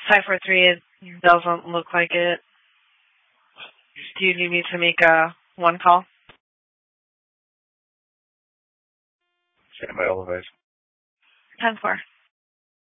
543, it doesn't look like it. Do you need me to make one call? Stand by all device. 10-4.